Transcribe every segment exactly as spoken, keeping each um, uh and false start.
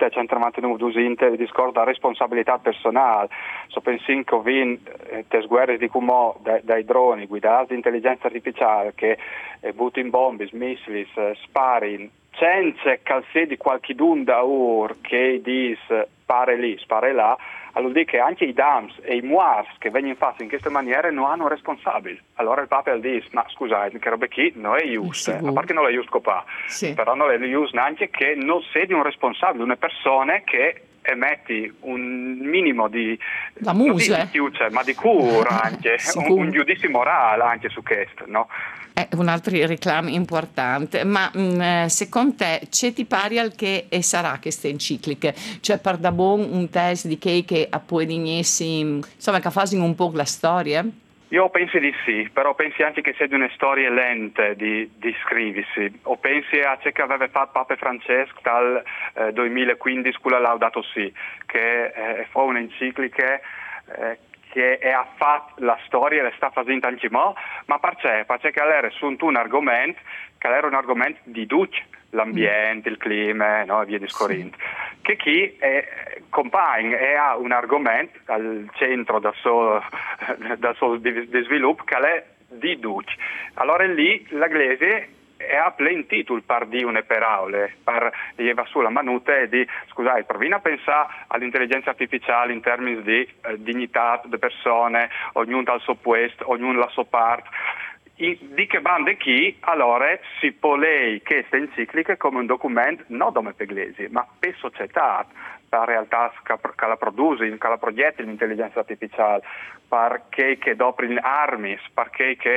Inter c'è mantenuto Inter il discorso da responsabilità personale. So pensi che ho vinto eh, te guerre di Cumò dai, dai droni guidati di intelligenza artificiale che eh, buttano bombe, missili, eh, spari, senza calze di qualche dunda ur che dice spare lì, spare là. Allora dico che anche i dams e i muars che vengono fatti in queste maniere non hanno responsabili. Allora il Papa dice, ma scusate, che roba qui non è giusto, a parte che non è giusto qua, sì. Però non è giusto neanche che non sia di un responsabile, una persona che emetti un minimo di, la muse. Di fiducia, ma di cura anche, un, un giudizio morale anche su questo, no? È un altro reclamo importante, ma mh, secondo te c'è ti pari al che e sarà queste encicliche? Cioè per da buon un test di che che a poi dignessi, insomma che fanno un po' la storia? Io penso di sì, però pensi anche che sia di una storia lente di, di scriversi. O pensi a ciò che aveva fatto Papa Francesco dal eh, duemilaquindici con la Laudato Si, che eh, fu un'enciclica eh, che ha fatto la storia e le sta facendo anche mo, ma perché? Perché era su un argomento che era un argomento di tutti, l'ambiente, il clima, no, e via discorrendo. Sì. Che chi è compagno e ha un argomento al centro del suo, del suo di, di sviluppo che è di tutti. Allora lì l'Aglese e ha plen titolo per di une parole, per lleva sulla manuta e di scusate, provino a pensare all'intelligenza artificiale in termini di eh, dignità delle persone, ognuno dal suo posto, ognuno la sua parte. I, di che bande chi, allora si può lei questa enciclica come un documento non come per l'Eglise, ma per società, per realtà che, che la produce, che la progetta l'intelligenza artificiale, perché che dopo le armi, perché che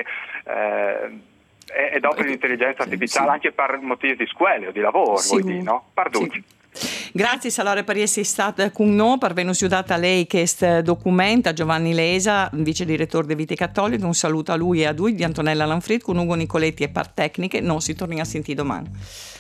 eh, e dopo l'intelligenza artificiale sì. Anche per motivi di scuola o di lavoro, sì. Vuoi dire, no? Sì. Grazie Salore per essere stata con noi, per averci aiutato a lei questo documento, a Giovanni Lesa, vice direttore di Vite Cattoliche, un saluto a lui e a lui, di Antonella Lanfrid, con Ugo Nicoletti e par tecniche, non si torni a sentire domani.